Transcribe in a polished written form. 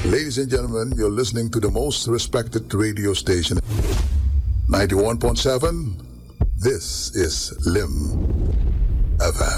Ladies and gentlemen, you're listening to the most respected radio station, 91.7. This is Lim FM.